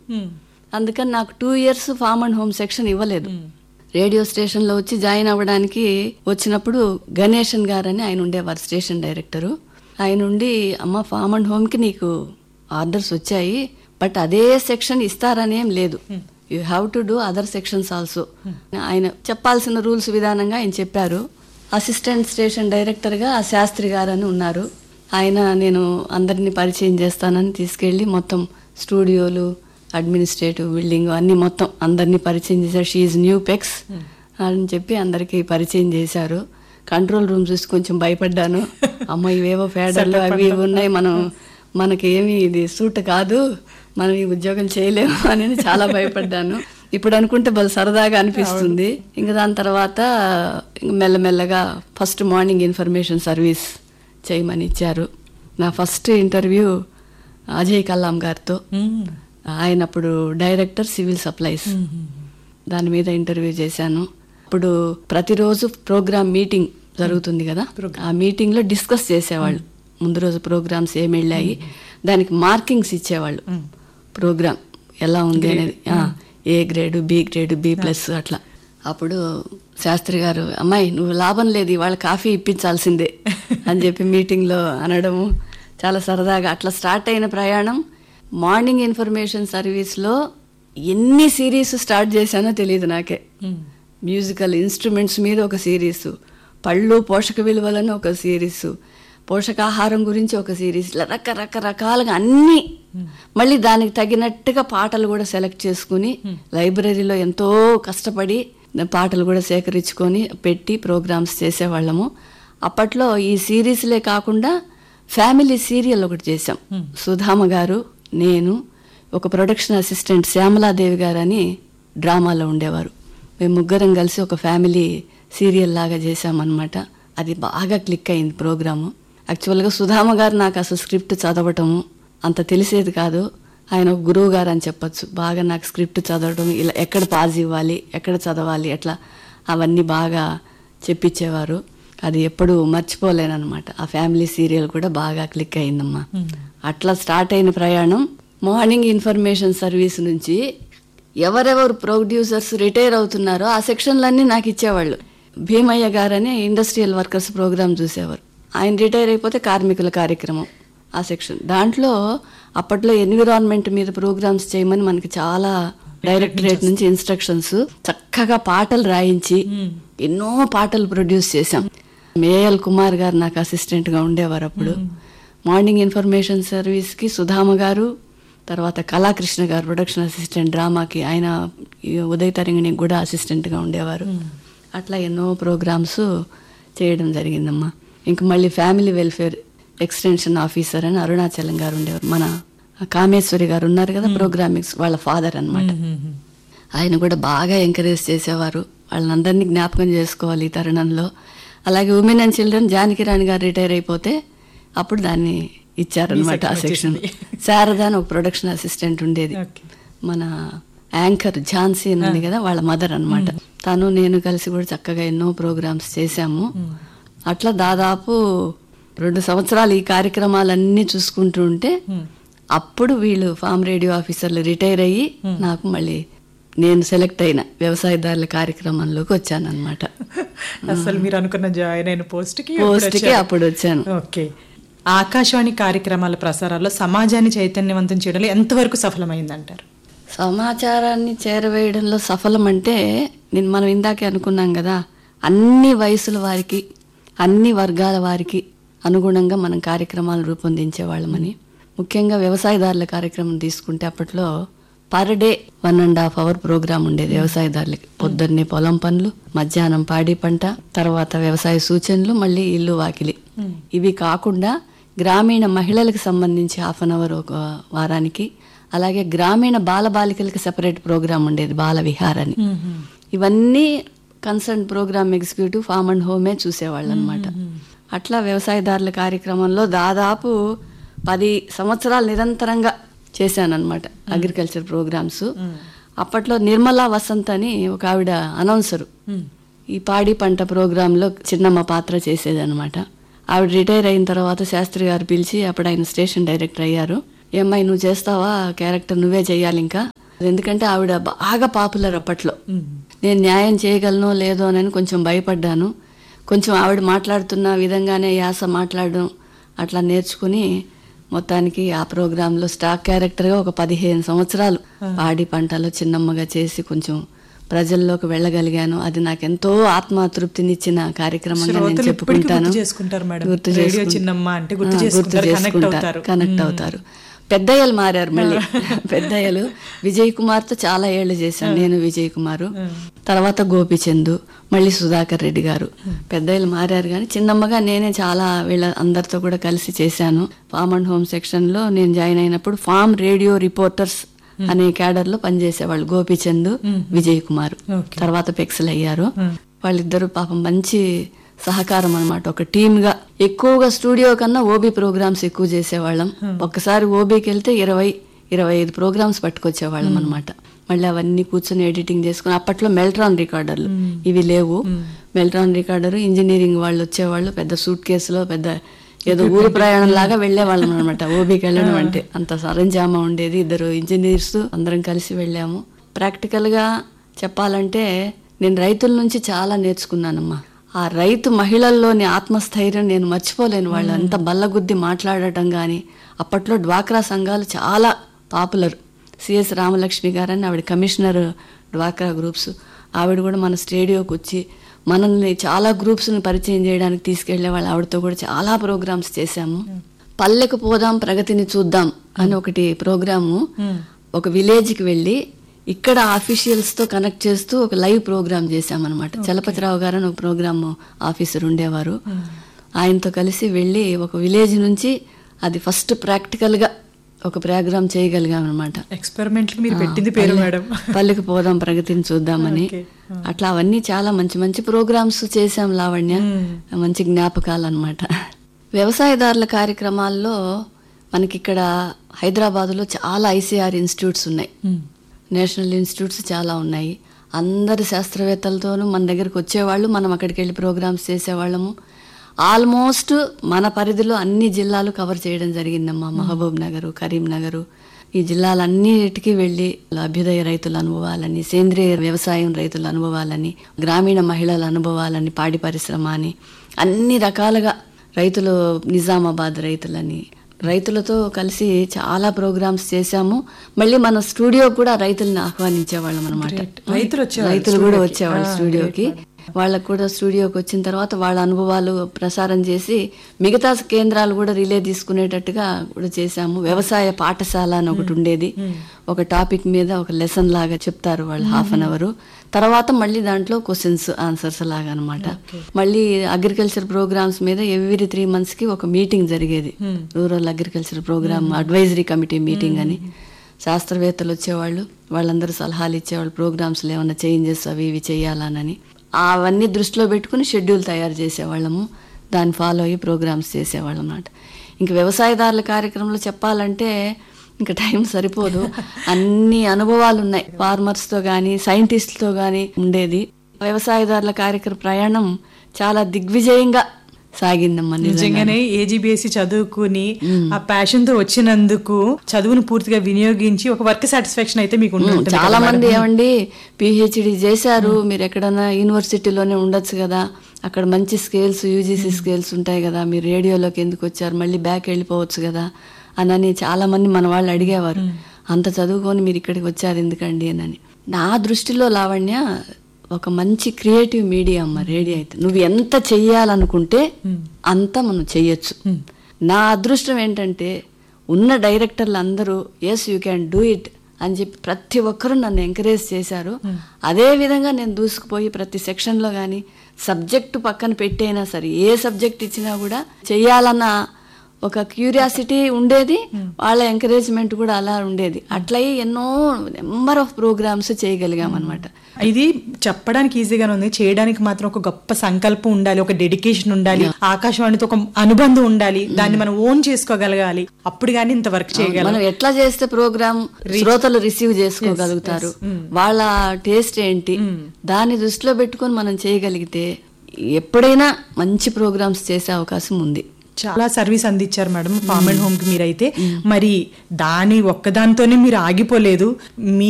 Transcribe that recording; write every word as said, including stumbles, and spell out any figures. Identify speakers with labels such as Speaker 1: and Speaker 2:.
Speaker 1: అందుకని నాకు two years form and home section ఇవ్వలేదు. రేడియో స్టేషన్లో వచ్చి జాయిన్ అవ్వడానికి వచ్చినప్పుడు గణేషన్ గారని ఆయన ఉండేవారు స్టేషన్ డైరెక్టరు. ఆయన ఉండి అమ్మ ఫార్మ్ అండ్ హోమ్కి నీకు ఆర్డర్స్ వచ్చాయి, బట్ అదే సెక్షన్ ఇస్తారనేం లేదు, you have to do other sections also. ఆయన చెప్పాల్సిన రూల్స్ విధానంగా ఆయన చెప్పారు. అసిస్టెంట్ స్టేషన్ డైరెక్టర్గా ఆ శాస్త్రి గారని ఉన్నారు. ఆయన నేను అందరినీ పరిచయం చేస్తానని తీసుకెళ్ళి మొత్తం స్టూడియోలు, అడ్మినిస్ట్రేటివ్ బిల్డింగ్ అన్ని మొత్తం అందరినీ పరిచయం చేశారు. షీఈ్ న్యూ పెక్స్ అని చెప్పి అందరికీ పరిచయం చేశారు. కంట్రోల్ రూమ్ చూసి కొంచెం భయపడ్డాను. అమ్మ ఇవేవో ఫేడర్లు అవి ఇవి ఉన్నాయి, మనం మనకి ఏమి ఇది సూట్ కాదు, మనం ఈ ఉద్యోగం చేయలేము అని చాలా భయపడ్డాను. ఇప్పుడు అనుకుంటే బలు సరదాగా అనిపిస్తుంది. ఇంకా దాని తర్వాత మెల్లమెల్లగా ఫస్ట్ మార్నింగ్ ఇన్ఫర్మేషన్ సర్వీస్ చేయమని ఇచ్చారు. నా ఫస్ట్ ఇంటర్వ్యూ అజయ్ కల్లాం గారితో. ఆయన అప్పుడు డైరెక్టర్ సివిల్ సప్లైస్. దాని మీద ఇంటర్వ్యూ చేశాను. అప్పుడు ప్రతిరోజు ప్రోగ్రామ్ మీటింగ్ జరుగుతుంది కదా, ఆ మీటింగ్లో డిస్కస్ చేసేవాళ్ళు ముందు రోజు ప్రోగ్రామ్స్ ఏమి వెళ్ళాయి, దానికి మార్కింగ్స్ ఇచ్చేవాళ్ళు. ప్రోగ్రామ్ ఎలా ఉంది అనేది, A grade, B grade, B plus అట్లా. అప్పుడు శాస్త్రి గారు అమ్మాయి నువ్వు లాభం లేదు ఇవాళ కాఫీ ఇప్పించాల్సిందే అని చెప్పి మీటింగ్లో అనడము చాలా సరదాగా అట్లా స్టార్ట్ అయిన ప్రయాణం. మార్నింగ్ ఇన్ఫర్మేషన్ సర్వీస్లో ఎన్ని సిరీస్ స్టార్ట్ చేశానో తెలియదు నాకే. మ్యూజికల్ ఇన్స్ట్రుమెంట్స్ మీద ఒక సిరీసు, పళ్ళు పోషక విలువలను ఒక సిరీసు, పోషకాహారం గురించి ఒక సిరీస్, ఇలా రకరకరకాలుగా అన్నీ. మళ్ళీ దానికి తగినట్టుగా పాటలు కూడా సెలెక్ట్ చేసుకుని లైబ్రరీలో ఎంతో కష్టపడి పాటలు కూడా సేకరించుకొని పెట్టి ప్రోగ్రామ్స్ చేసేవాళ్ళము. అప్పట్లో ఈ సిరీస్లే కాకుండా ఫ్యామిలీ సీరియల్ ఒకటి చేశాం. సుధామ గారు, నేను, ఒక ప్రొడక్షన్ అసిస్టెంట్ శ్యామలాదేవి గారు అని డ్రామాలో ఉండేవారు. మేము ముగ్గురం కలిసి ఒక ఫ్యామిలీ సీరియల్ లాగా చేశామన్నమాట. అది బాగా క్లిక్ అయింది ప్రోగ్రాము. యాక్చువల్గా సుధామ గారు నాకు అసలు స్క్రిప్ట్ చదవటము అంత తెలిసేది కాదు. ఆయన ఒక గురువు గారు అని చెప్పచ్చు. బాగా నాకు స్క్రిప్ట్ చదవటం, ఇలా ఎక్కడ పాజ్ ఇవ్వాలి, ఎక్కడ చదవాలి, అట్లా అవన్నీ బాగా చెప్పించేవారు. అది ఎప్పుడు మర్చిపోలేనమాట. ఆ ఫ్యామిలీ సీరియల్ కూడా బాగా క్లిక్ అయిందమ్మా. అట్లా స్టార్ట్ అయిన ప్రయాణం. మార్నింగ్ ఇన్ఫర్మేషన్ సర్వీస్ నుంచి ఎవరెవరు ప్రొడ్యూసర్స్ రిటైర్ అవుతున్నారో ఆ సెక్షన్లన్నీ నాకు ఇచ్చేవాళ్ళు. భీమయ్య గారని ఇండస్ట్రియల్ వర్కర్స్ ప్రోగ్రామ్ చూసేవారు. ఆయన రిటైర్ అయిపోతే కార్మికుల కార్యక్రమం ఆ సెక్షన్. దాంట్లో అప్పట్లో ఎన్విరాన్మెంట్ మీద ప్రోగ్రామ్స్ చేయమని మనకి చాలా డైరెక్టరేట్ నుంచి ఇన్స్ట్రక్షన్స్, చక్కగా పాటలు రాయించి ఎన్నో పాటలు ప్రొడ్యూస్ చేశాం. ఏఎల్ కుమార్ గారు నాకు అసిస్టెంట్గా ఉండేవారు అప్పుడు. మార్నింగ్ ఇన్ఫర్మేషన్ సర్వీస్కి సుధామ గారు, తర్వాత కళాకృష్ణ గారు ప్రొడక్షన్ అసిస్టెంట్ డ్రామాకి, ఆయన ఉదయ తరంగిణికి కూడా అసిస్టెంట్గా ఉండేవారు. అట్లా ఎన్నో ప్రోగ్రామ్స్ చేయడం జరిగిందమ్మా. ఇంక మళ్ళీ ఫ్యామిలీ వెల్ఫేర్ ఎక్స్టెన్షన్ ఆఫీసర్ అని అరుణాచలం గారు ఉండేవారు. మన కామేశ్వరి గారు ఉన్నారు కదా, ప్రోగ్రామింగ్స్ వాళ్ళ ఫాదర్ అనమాట. ఆయన కూడా బాగా ఎంకరేజ్ చేసేవారు. వాళ్ళందరినీ జ్ఞాపకం చేసుకోవాలి ఈ తరుణంలో. అలాగే ఉమెన్ అండ్ చిల్డ్రన్ జానకిరాణి గారు రిటైర్ అయిపోతే అప్పుడు దాన్ని ఇచ్చారనమాట ఆ సెక్షన్. శారద అని ఒక ప్రొడక్షన్ అసిస్టెంట్ ఉండేది. మన యాంకర్ ఝాన్సీ ఉంది కదా, వాళ్ళ మదర్ అనమాట. తను నేను కలిసి కూడా చక్కగా ఎన్నో ప్రోగ్రామ్స్ చేశాము. అట్లా దాదాపు రెండు సంవత్సరాలు ఈ కార్యక్రమాలన్నీ చూసుకుంటూ ఉంటే అప్పుడు వీళ్ళు ఫామ్ రేడియో ఆఫీసర్లు రిటైర్ అయ్యి నాకు మళ్ళీ నేను సెలెక్ట్ అయిన వ్యవసాయదారుల కార్యక్రమంలోకి వచ్చాను అనమాట.
Speaker 2: అసలు మీరు అనుకున్న జాయిన్ అయిన పోస్ట్కి
Speaker 1: పోస్ట్కి అప్పుడు వచ్చాను.
Speaker 2: ఓకే. ఆకాశవాణి కార్యక్రమాల ప్రసారాల్లో సమాజాన్ని చైతన్యవంతం చేయడంలో ఎంతవరకు సఫలమైందంటారు?
Speaker 1: సమాచారాన్ని చేరవేయడంలో సఫలం అంటే నేను మనం ఇందాకే అనుకున్నాం కదా, అన్ని వయసుల వారికి, అన్ని వర్గాల వారికి అనుగుణంగా మనం కార్యక్రమాలు రూపొందించేవాళ్ళమని. ముఖ్యంగా వ్యవసాయదారుల కార్యక్రమం తీసుకుంటే అప్పట్లో per day one and half hour programme ఉండేది వ్యవసాయదారులకి. పొద్దున్నే పొలం పనులు, మధ్యాహ్నం పాడి పంట, తర్వాత వ్యవసాయ సూచనలు, మళ్ళీ ఇల్లు వాకిలి. ఇవి కాకుండా గ్రామీణ మహిళలకు సంబంధించి హాఫ్ అన్ అవర్ ఒక వారానికి, అలాగే గ్రామీణ బాలబాలికలకి సెపరేట్ ప్రోగ్రామ్ ఉండేది బాల విహార్ అని. ఇవన్నీ concern programme executive form and హోమే చూసేవాళ్ళు అనమాట. అట్లా వ్యవసాయదారుల కార్యక్రమంలో దాదాపు పది సంవత్సరాలు నిరంతరంగా చేశానన్నమాట అగ్రికల్చర్ ప్రోగ్రామ్స్. అప్పట్లో నిర్మలా వసంత్ అని ఒక ఆవిడ అనౌన్సరు ఈ పాడి పంట ప్రోగ్రాంలో చిన్నమ్మ పాత్ర చేసేది అనమాట. ఆవిడ రిటైర్ అయిన తర్వాత శాస్త్రి గారు పిలిచి, అప్పుడు ఆయన స్టేషన్ డైరెక్టర్ అయ్యారు, ఏమ్మాయి నువ్వు చేస్తావా క్యారెక్టర్, నువ్వే చెయ్యాలి ఇంకా, ఎందుకంటే ఆవిడ బాగా పాపులర్ అప్పట్లో. నేను న్యాయం చేయగలనో లేదో అని కొంచెం భయపడ్డాను. కొంచెం ఆవిడ మాట్లాడుతున్న విధంగానే యాస మాట్లాడడం అట్లా నేర్చుకుని మొత్తానికి ఆ ప్రోగ్రాంలో స్టాక్ క్యారెక్టర్గా ఒక పదిహేను సంవత్సరాలు పాడి పంటలో చిన్నమ్మగా చేసి కొంచెం ప్రజల్లోకి వెళ్ళగలిగాను. అది నాకెంతో ఆత్మతృప్తినిచ్చిన కార్యక్రమంగా నేను చెప్పుకుంటాను. గుర్తు చేసుకుంటారు, కనెక్ట్ అవుతారు. పెద్దయ్యలు మారారు మళ్ళీ. పెద్దయ్యలు విజయ్ కుమార్తో చాలా ఏళ్ళు చేశాను నేను, విజయ్ కుమారు, తర్వాత గోపిచందు, మళ్ళీ సుధాకర్ రెడ్డి గారు. పెద్దయ్యలు మారారు కానీ చిన్నమ్మగా నేనే చాలా వీళ్ళ అందరితో కూడా కలిసి చేశాను. ఫార్మ్ అండ్ హోమ్ సెక్షన్ లో నేను జాయిన్ అయినప్పుడు ఫార్మ్ రేడియో రిపోర్టర్స్ అనే క్యాడర్ లో పనిచేసేవాళ్ళు గోపిచంద్, విజయ్ కుమార్. తర్వాత పెక్సల్ అయ్యారు. వాళ్ళిద్దరు పాపం మంచి సహకారం అనమాట, ఒక టీమ్ గా. ఎక్కువగా స్టూడియో కన్నా ఓబీ ప్రోగ్రామ్స్ ఎక్కువ చేసేవాళ్ళం. ఒక్కసారి ఓబీకి వెళ్తే ఇరవై ఇరవై ఐదు ప్రోగ్రామ్స్ పట్టుకొచ్చేవాళ్ళం అనమాట. మళ్ళీ అవన్నీ కూర్చొని ఎడిటింగ్ చేసుకుని, అప్పట్లో మెల్ట్రాన్ రికార్డర్లు ఇవి లేవు. మెల్ట్రాన్ రికార్డర్, ఇంజనీరింగ్ వాళ్ళు వచ్చేవాళ్ళు పెద్ద సూట్ కేసులో, పెద్ద ఏదో ఊరు ప్రయాణం లాగా వెళ్లేవాళ్ళం అనమాట ఓబీకి వెళ్ళడం అంటే. అంత సరంజామా ఉండేది. ఇద్దరు ఇంజనీర్స్ అందరం కలిసి వెళ్ళాము. ప్రాక్టికల్ గా చెప్పాలంటే నేను రైతుల నుంచి చాలా నేర్చుకున్నానమ్మా. ఆ రైతు మహిళల్లోని ఆత్మస్థైర్యం నేను మర్చిపోలేను. వాళ్ళు అంత బల్లగుద్ది మాట్లాడటం కానీ. అప్పట్లో డ్వాక్రా సంఘాలు చాలా పాపులర్. సిఎస్ రామలక్ష్మి గారని ఆవిడ కమిషనర్ డ్వాక్రా గ్రూప్స్. ఆవిడ కూడా మన స్టేడియోకి వచ్చి మనల్ని చాలా గ్రూప్స్ని పరిచయం చేయడానికి తీసుకెళ్లే వాళ్ళు. ఆవిడతో కూడా చాలా ప్రోగ్రామ్స్ చేశాము. పల్లెకు పోదాం ప్రగతిని చూద్దాం అని ఒకటి ప్రోగ్రాము, ఒక విలేజ్కి వెళ్ళి ఇక్కడ ఆఫీషియల్స్ తో కనెక్ట్ చేస్తూ ఒక లైవ్ ప్రోగ్రామ్ చేశామన్నమాట. చలపతిరావు గారు అని ఒక ప్రోగ్రామ్ ఆఫీసర్ ఉండేవారు. ఆయనతో కలిసి వెళ్ళి ఒక విలేజ్ నుంచి అది ఫస్ట్ ప్రాక్టికల్ గా ఒక ప్రోగ్రామ్ చేయగలిగాం అనమాట.
Speaker 2: ఎక్స్పెరిమెంట్ మీరు పెట్టింది పేరు మేడం,
Speaker 1: పల్లెకి పోదాం ప్రగతిని చూద్దామని. అట్లా అవన్నీ చాలా మంచి మంచి ప్రోగ్రామ్స్ చేశాం లావణ్య. మంచి జ్ఞాపకాలు అనమాట. వ్యవసాయదారుల కార్యక్రమాల్లో మనకి ఇక్కడ హైదరాబాద్లో చాలా ఐసీఆర్ ఇన్స్టిట్యూట్స్ ఉన్నాయి, నేషనల్ ఇన్స్టిట్యూట్స్ చాలా ఉన్నాయి. అందరి శాస్త్రవేత్తలతోనూ మన దగ్గరికి వచ్చేవాళ్ళు, మనం అక్కడికి వెళ్ళి ప్రోగ్రామ్స్ చేసేవాళ్ళము. ఆల్మోస్ట్ మన పరిధిలో అన్ని జిల్లాలు కవర్ చేయడం జరిగిందమ్మా. మహబూబ్ నగరు, కరీంనగరు, ఈ జిల్లాలన్నిటికీ వెళ్ళి అభ్యుదయ రైతుల అనుభవాలని, సేంద్రియ వ్యవసాయం రైతుల అనుభవాలని, గ్రామీణ మహిళల అనుభవాలని, పాడి పరిశ్రమ అని అన్ని రకాలుగా, రైతులు నిజామాబాద్ రైతులని, రైతులతో కలిసి చాలా ప్రోగ్రామ్స్ చేశాము. మళ్ళీ మన స్టూడియో కూడా రైతుల్ని ఆహ్వానించేవాళ్ళం అనమాట. రైతులు కూడా వచ్చేవాళ్ళు స్టూడియోకి. వాళ్ళకు కూడా స్టూడియోకి వచ్చిన తర్వాత వాళ్ళ అనుభవాలు ప్రసారం చేసి మిగతా కేంద్రాలు కూడా రిలే తీసుకునేటట్టుగా కూడా చేశాము. వ్యవసాయ పాఠశాల అని ఒకటి ఉండేది. ఒక టాపిక్ మీద ఒక లెసన్ లాగా చెప్తారు వాళ్ళు, హాఫ్ అన్ అవర్. తర్వాత మళ్ళీ దాంట్లో క్వశ్చన్స్ ఆన్సర్స్ లాగా అనమాట. మళ్ళీ అగ్రికల్చర్ ప్రోగ్రామ్స్ మీద ఎవ్రీ త్రీ మంత్స్ కి ఒక మీటింగ్ జరిగేది, rural agriculture programme advisory committee meeting అని. శాస్త్రవేత్తలు వచ్చేవాళ్ళు, వాళ్ళందరూ సలహాలు ఇచ్చేవాళ్ళు, ప్రోగ్రామ్స్లో ఏమన్నా చేంజెస్ అవి ఇవి చేయాలనని. అవన్నీ దృష్టిలో పెట్టుకుని షెడ్యూల్ తయారు చేసేవాళ్ళము. దాన్ని ఫాలో అయ్యి ప్రోగ్రామ్స్ చేసేవాళ్ళం అన్నమాట. ఇంక వ్యవసాయదారుల కార్యక్రమంలో చెప్పాలంటే ఇంకా టైం సరిపోదు. అన్ని అనుభవాలు ఉన్నాయి. ఫార్మర్స్తో కానీ సైంటిస్ట్తో కానీ ఉండేది. వ్యవసాయదారుల కార్యక్రమ ప్రయాణం చాలా దిగ్విజయంగా సాగిందమ్మా.
Speaker 2: నిజంగానే ఏజీబీఎస్సీ చదువుకుని ఆ ప్యాషన్ తో వచ్చినందుకు చదువును పూర్తిగా వినియోగించి ఒక వర్క్ సాటిస్ఫాక్షన్ అయితే మీకు ఉంటుంది.
Speaker 1: చాలా మంది ఏమండి పిహెచ్డి చేశారు, మీరు ఎక్కడన్నా యూనివర్సిటీలోనే ఉండొచ్చు కదా, అక్కడ మంచి స్కేల్స్ యూజీసీ స్కేల్స్ ఉంటాయి కదా, మీరు రేడియోలోకి ఎందుకు వచ్చారు, మళ్ళీ బ్యాక్ వెళ్ళిపోవచ్చు కదా అని చాలా మంది మన వాళ్ళు అడిగేవారు. అంత చదువుకొని మీరు ఇక్కడికి వచ్చారు ఎందుకండి అని. నా దృష్టిలో లావణ్య ఒక మంచి క్రియేటివ్ మీడియా అమ్మ రేడియో అయితే. నువ్వు ఎంత చెయ్యాలనుకుంటే అంత మనం చెయ్యొచ్చు. నా అదృష్టం ఏంటంటే ఉన్న డైరెక్టర్లు అందరూ yes you can do it అని చెప్పి ప్రతి ఒక్కరూ నన్ను ఎంకరేజ్ చేశారు. అదే విధంగా నేను దూసుకుపోయి ప్రతి సెక్షన్లో కానీ సబ్జెక్టు పక్కన పెట్టైనా సరే, ఏ సబ్జెక్ట్ ఇచ్చినా కూడా చెయ్యాలన్న ఒక క్యూరియాసిటీ ఉండేది, వాళ్ళ ఎంకరేజ్మెంట్ కూడా అలా ఉండేది. అట్లయి ఎన్నో నెంబర్ ఆఫ్ ప్రోగ్రామ్స్ చేయగలిగాం అనమాట.
Speaker 2: ఇది చెప్పడానికి ఈజీగానే ఉంది, చేయడానికి మాత్రం ఒక గొప్ప సంకల్పం ఉండాలి, ఒక డెడికేషన్ ఉండాలి, ఆకాశవాణితో ఒక అనుబంధం ఉండాలి, దాన్ని మనం ఓన్ చేసుకోగలగాలి. అప్పుడు గానీ ఇంత వర్క్ చేయగలం.
Speaker 1: మనం ఎట్లా చేస్తే ప్రోగ్రామ్ శ్రోతలు రిసీవ్ చేసుకోగలుగుతారు, వాళ్ళ టేస్ట్ ఏంటి, దాన్ని దృష్టిలో పెట్టుకొని మనం చేయగలిగితే ఎప్పుడైనా మంచి ప్రోగ్రామ్స్ చేసే అవకాశం ఉంది.
Speaker 2: చాలా సర్వీస్ అందించారు మేడం ఫార్మ్ అండ్ హోమ్ కి మీరైతే. మరి దాని ఒక్కదాంతోనే మీరు ఆగిపోలేదు, మీ